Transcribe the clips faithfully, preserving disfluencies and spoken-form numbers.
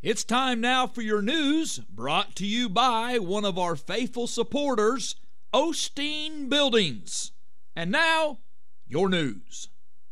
It's time now for your news, brought to you by one of our faithful supporters, Osteen Buildings. And now, your news.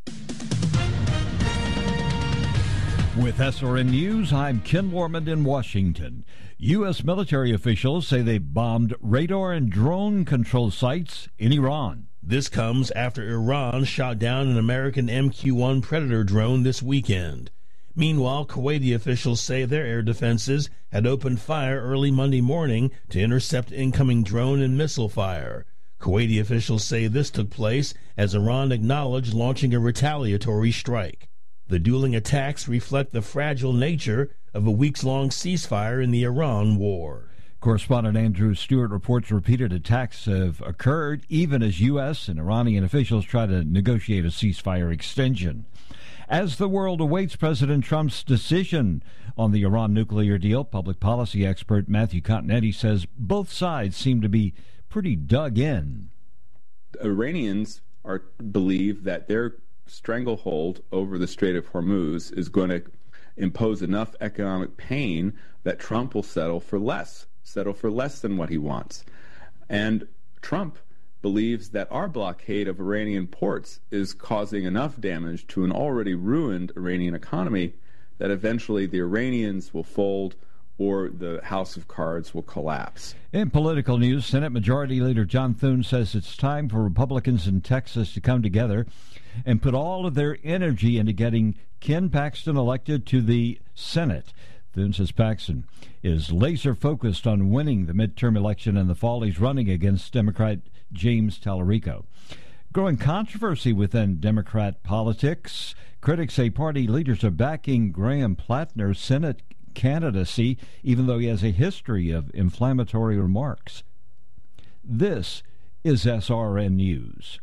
With S R N News, I'm Ken Warmond in Washington. U S military officials say they bombed radar and drone control sites in Iran. This comes after Iran shot down an American M Q one Predator drone this weekend. Meanwhile, Kuwaiti officials say their air defenses had opened fire early Monday morning to intercept incoming drone and missile fire. Kuwaiti officials say this took place as Iran acknowledged launching a retaliatory strike. The dueling attacks reflect the fragile nature of a weeks-long ceasefire in the Iran war. Correspondent Andrew Stewart reports repeated attacks have occurred even as U S and Iranian officials try to negotiate a ceasefire extension. As the world awaits President Trump's decision on the Iran nuclear deal, public policy expert Matthew Continetti says both sides seem to be pretty dug in. Iranians are believe that their stranglehold over the Strait of Hormuz is going to impose enough economic pain that Trump will settle for less, settle for less than what he wants. And Trump believes that our blockade of Iranian ports is causing enough damage to an already ruined Iranian economy that eventually the Iranians will fold or the house of cards will collapse. In political news, Senate Majority Leader John Thune says it's time for Republicans in Texas to come together and put all of their energy into getting Ken Paxton elected to the Senate. Thune says Paxton is laser-focused on winning the midterm election in the fall. He's running against Democrat James Tallarico. Growing controversy within Democrat politics. Critics say party leaders are backing Graham Plattner's Senate candidacy, even though he has a history of inflammatory remarks. This is S R N News.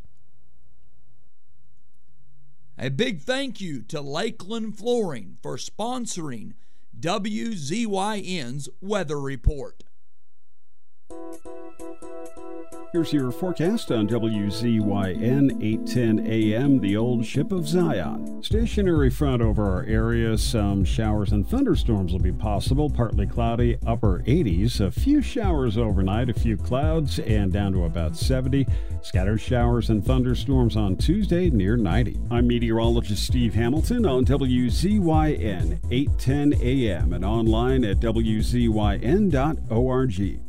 A big thank you to Lakeland Flooring for sponsoring W Z Y N's Weather Report. Here's your forecast on W Z Y N, eight ten a m, the old ship of Zion. Stationary front over our area. Some showers and thunderstorms will be possible. Partly cloudy, upper eighties. A few showers overnight, a few clouds, and down to about seventy. Scattered showers and thunderstorms on Tuesday near ninety. I'm meteorologist Steve Hamilton on W Z Y N, eight ten a m and online at W Z Y N dot org.